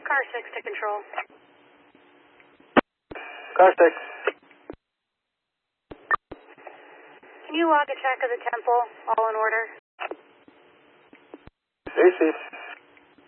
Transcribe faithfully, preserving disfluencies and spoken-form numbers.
Car six to control. Car six. Can you log a check of the temple, all in order? Received.